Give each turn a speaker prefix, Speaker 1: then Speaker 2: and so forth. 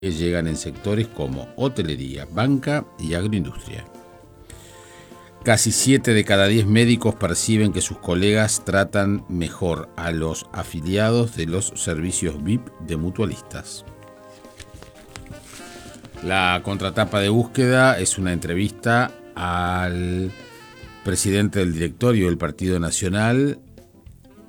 Speaker 1: que llegan en sectores como hotelería, banca y agroindustria. Casi 7 de cada 10 médicos perciben que sus colegas tratan mejor a los afiliados de los servicios VIP de mutualistas. La contratapa de búsqueda es una entrevista al presidente del directorio del Partido Nacional,